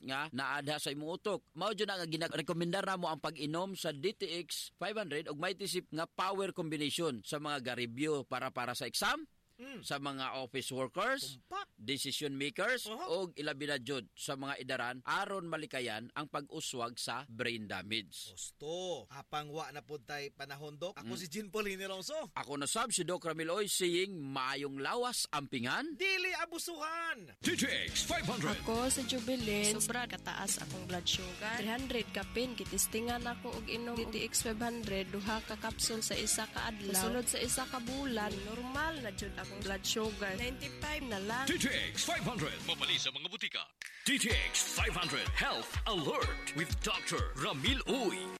nga naadha sa imong utok. Mao jud nga ginarekomendar namo ang pag-inom sa DTX 500 ug may tisip nga power combination sa mga garibyo para sa exam, sa mga office workers, decision makers, o ilabi na jud sa mga idaran aron malikayan ang pag-uswag sa brain damage. Gusto. Apang wa na pud tay panahon, Dok. Ako si Jean Paul Hinilongso. Ako na sab si Doc Ramil Oy saying maayong lawas ampingan. Dili abusuhan. DTX 500. Ako sa Jubilee, sobra kataas akong blood sugar. 300 kapin, kitistingan ako og inom DTX 500, duha ka kapsul sa isa ka adlaw. Sulod sa isa ka bulan, normal na jud akong blood sugar. 95 na lang. DTX 500. Mabali sa mga butika. DTX 500 Health Alert with Dr. Ramil Uy.